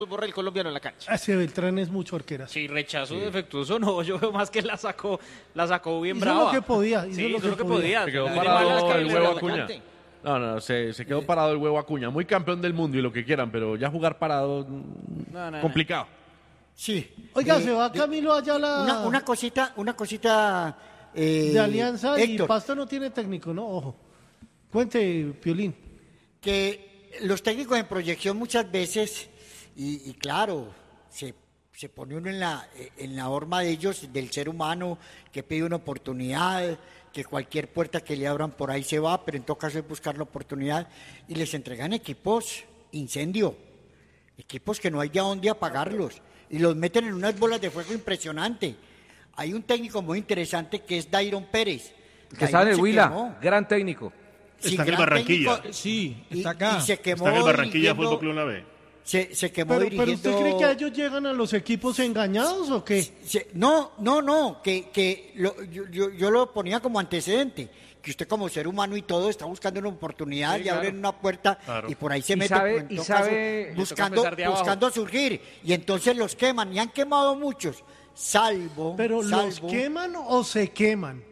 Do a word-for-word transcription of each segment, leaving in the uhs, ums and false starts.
Borrell colombiano en la cancha. Ese Beltrán es mucho arquera. Sí, rechazo sí. defectuoso, no, yo veo más que la sacó, la sacó bien hizo brava. Hizo lo que podía, hizo sí, lo, hizo que lo que podía. podía. Se quedó La parado el huevo Acuña. Acuña. No, no, se, se quedó parado el huevo Acuña. Muy campeón del mundo y lo que quieran, pero ya jugar parado, no, no, complicado. No. Sí. Oiga, eh, se va de, Camilo Ayala. Una, una cosita, una cosita. Eh, de Alianza Héctor, y Pasto no tiene técnico, ¿no? Ojo. Cuente, Piolín. Que los técnicos en proyección muchas veces, y, y claro, se, se pone uno en la, en la horma de ellos, del ser humano, que pide una oportunidad, que cualquier puerta que le abran por ahí se va, pero en todo caso es buscar la oportunidad, y les entregan equipos incendio, equipos que no hay de dónde apagarlos, y los meten en unas bolas de fuego impresionante. Hay un técnico muy interesante que es Dairon Pérez. Que está en el Huila, gran técnico. Sí, está en el Barranquilla. Técnico, sí, está acá. Y, y se quemó está en el Barranquilla Fútbol Club una vez. Se, se quemó pero, dirigiendo... ¿Pero usted cree que ellos llegan a los equipos engañados o qué? Se, no, no, no, que, que lo, yo, yo, yo lo ponía como antecedente, que usted como ser humano y todo está buscando una oportunidad sí, y claro. abren una puerta claro. y por ahí se y mete sabe, y sabe, caso, buscando, buscando surgir y entonces los queman y han quemado muchos, salvo... ¿Pero salvo, los queman o se queman?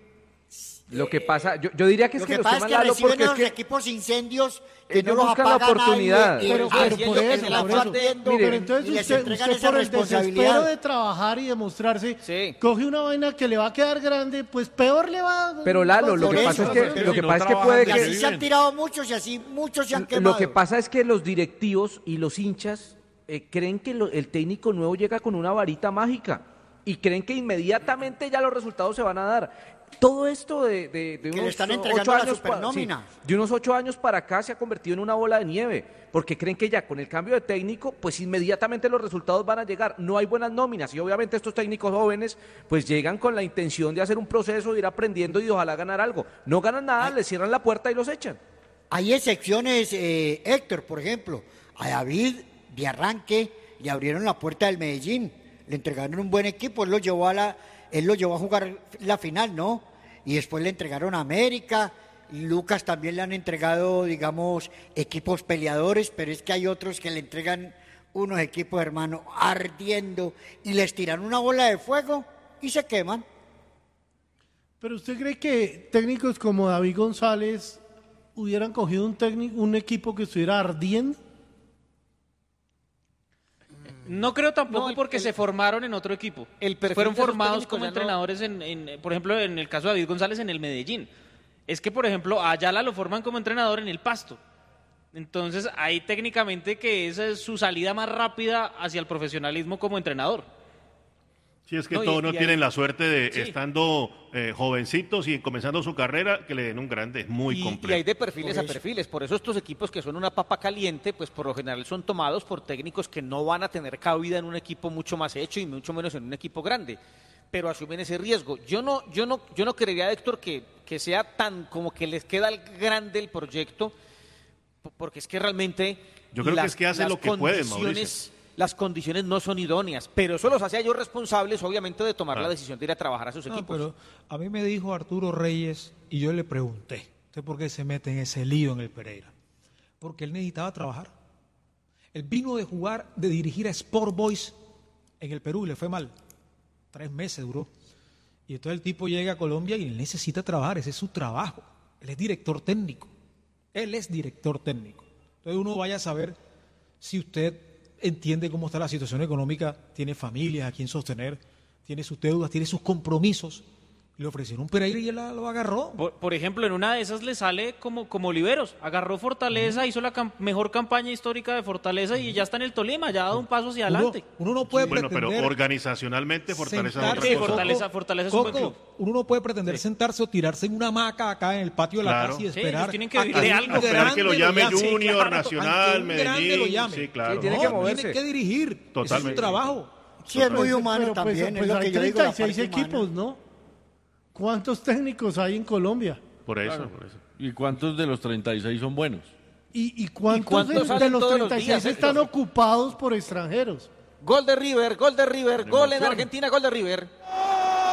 Lo que pasa, yo, yo diría que es lo que, que los pasa queman es que Lalo reciben porque los es que equipos incendios que ellos no los buscan la apaga oportunidad. nadie, y, pero, y, pero y por es eso, que la por están eso. viendo, Pero entonces y les usted, entregan usted esa por el desespero responsabilidad de trabajar y demostrarse, sí. coge una vaina que le va a quedar grande, pues peor le va a... Pero Lalo, lo que eso, pasa es que, pero lo que, no pasa es que puede y que... así se han tirado muchos y así muchos se han quemado. Lo que pasa es que los directivos y los hinchas eh, creen que lo, el técnico nuevo llega con una varita mágica y creen que inmediatamente ya los resultados se van a dar. Todo esto de, de, de que unos le están ocho entregando la años supernómina. Sí, de unos ocho años para acá se ha convertido en una bola de nieve, porque creen que ya con el cambio de técnico, pues inmediatamente los resultados van a llegar. No hay buenas nóminas y obviamente estos técnicos jóvenes pues llegan con la intención de hacer un proceso, de ir aprendiendo y de ojalá ganar algo. No ganan nada, Ay. les cierran la puerta y los echan. Hay excepciones, eh, Héctor, por ejemplo, a David de arranque le abrieron la puerta del Medellín, le entregaron un buen equipo, él lo llevó a la, él lo llevó a jugar la final, ¿no? Y después le entregaron a América, Lucas también le han entregado, digamos, equipos peleadores, pero es que hay otros que le entregan unos equipos, hermano, ardiendo, y les tiran una bola de fuego y se queman. ¿Pero usted cree que técnicos como David González hubieran cogido un técnico, un equipo que estuviera ardiendo? No creo tampoco no, el, porque el, se formaron en otro equipo. El Fueron formados como entrenadores, no... en, en, por ejemplo, en el caso de David González en el Medellín. Es que, por ejemplo, a Ayala lo forman como entrenador en el Pasto. Entonces, ahí técnicamente que esa es su salida más rápida hacia el profesionalismo como entrenador. Sí, es que no, todos y, no y tienen ahí, la suerte de, sí. estando eh, jovencitos y comenzando su carrera, que le den un grande, es muy y, complejo. Y hay de perfiles a perfiles, por eso estos equipos que son una papa caliente, pues por lo general son tomados por técnicos que no van a tener cabida en un equipo mucho más hecho y mucho menos en un equipo grande, pero asumen ese riesgo. Yo no, yo no, yo no creería, Héctor, que, que sea tan como que les queda grande el proyecto, porque es que realmente yo creo las, que es que hacen lo que pueden, Mauricio. Las condiciones no son idóneas, pero eso los hace a ellos responsables, obviamente, de tomar ah. la decisión de ir a trabajar a sus no, equipos. Pero a mí me dijo Arturo Reyes, y yo le pregunté, ¿usted por qué se mete en ese lío en el Pereira? Porque él necesitaba trabajar. Él vino de jugar, de dirigir a Sport Boys en el Perú y le fue mal. Tres meses duró. Y entonces el tipo llega a Colombia y él necesita trabajar, ese es su trabajo. Él es director técnico. Él es director técnico. Entonces uno vaya a saber si usted entiende cómo está la situación económica, tiene familias a quien sostener, tiene sus deudas, tiene sus compromisos. Le ofrecieron un Pereira y él la, lo agarró. Por, por ejemplo, en una de esas le sale como, como Oliveros. Agarró Fortaleza, uh-huh. hizo la cam- mejor campaña histórica de Fortaleza uh-huh. y ya está en el Tolima, ya ha dado un paso hacia uno, adelante. Uno no puede sí, bueno, pretender... pero organizacionalmente Fortaleza es otra sí, cosa. Fortaleza, Fortaleza es Coco, un buen club. Uno no puede pretender sí. sentarse o tirarse en una hamaca acá en el patio de la claro. casa y esperar... Sí, tienen que vivir a de algo. Esperar que lo llame lo Junior, sí, claro, Nacional, Medellín. Lo llame. Sí, claro. Sí, tiene no, que moverse. Tiene que dirigir. Totalmente. Es su trabajo. Sí, es muy humano pero, también, pues, es pues lo que hay yo digo, la treinta y seis parte equipos, humana. ¿no? ¿Cuántos técnicos hay en Colombia? Por eso, Claro. por eso. ¿Y cuántos de los treinta y seis son buenos? ¿Y, y cuántos, ¿Y cuántos de, de salen los todos los treinta y seis días, están Héctor? ocupados por extranjeros? Gol de River, gol de River, De gol en emoción. Argentina, gol de River.